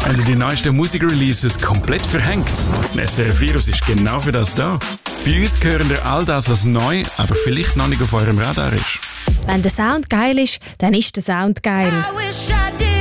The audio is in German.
Haben ihr die neuesten Musikreleases komplett verhängt? SRF Virus ist genau für das da. Bei uns hören ihr all das, was neu, aber vielleicht noch nicht auf eurem Radar ist. Wenn der Sound geil ist, dann ist der Sound geil. I wish I did.